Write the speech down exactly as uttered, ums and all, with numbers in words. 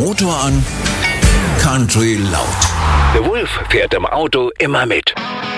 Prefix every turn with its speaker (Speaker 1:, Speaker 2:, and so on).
Speaker 1: Motor an, Country laut.
Speaker 2: The Wolf fährt im Auto immer mit.